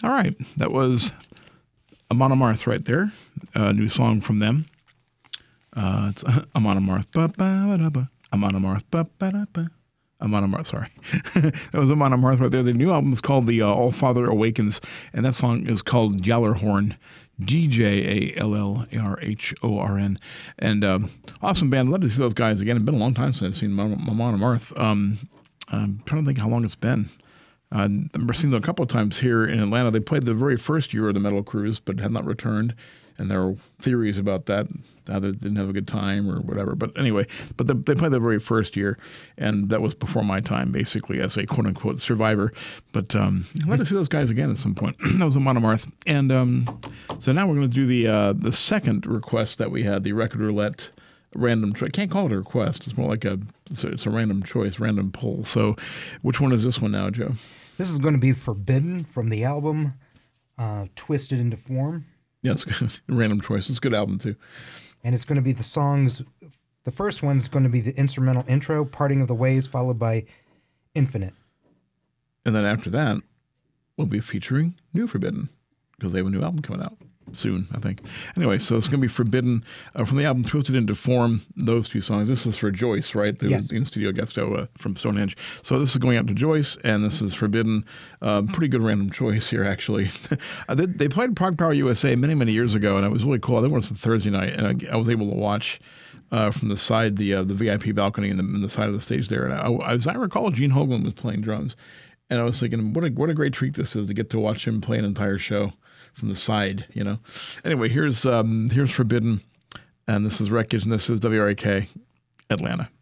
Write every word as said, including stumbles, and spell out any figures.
All right. That was Amon Amarth right there. A new song from them. Uh, it's Amon Amarth. Amon Amarth. Amon Amarth, sorry. That was Amon Amarth right there. The new album is called The uh, All Father Awakens, and that song is called Jallarhorn. G J A L L A R H O R N. And um, awesome band. I'd love to see those guys again. It's been a long time since I've seen Amon Amarth. Um, I'm trying to think how long it's been. Uh, I remember seeing them a couple of times here in Atlanta. They played the very first year of the Metal Cruise, but had not returned. And there were theories about that, how they didn't have a good time or whatever. But anyway, but the, they played the very first year, and that was before my time, basically, as a quote-unquote survivor. But um, I'd like to see those guys again at some point. That was Amon Amarth. And um, so now we're going to do the uh, the second request that we had, the record roulette random choice. I can't call it a request. It's more like a, it's a, it's a random choice, random pull. So which one is this one now, Joe? This is going to be Forbidden from the album uh, Twisted into Form. Yeah, it's good. Random choice. It's a good album, too. And it's going to be the songs. The first one's going to be the instrumental intro, Parting of the Ways, followed by Infinite. And then after that, we'll be featuring New Forbidden, because they have a new album coming out soon, I think. Anyway, so it's going to be Forbidden uh, from the album Twisted into Form, those two songs. This is for Joyce, right? The yes. in-studio guesto uh, from Stonehenge. So this is going out to Joyce, and this is Forbidden. Uh, pretty good random choice here, actually. they, they played Prog Power U S A many, many years ago, and it was really cool. I think it was a Thursday night, and I, I was able to watch uh, from the side, the uh, the V I P balcony in the, in the side of the stage there. And I, as I recall, Gene Hoglan was playing drums. And I was thinking, what a, what a great treat this is to get to watch him play an entire show from the side, you know. Anyway, here's um, here's Forbidden, and this is Wreckage, and this is W R A K Atlanta.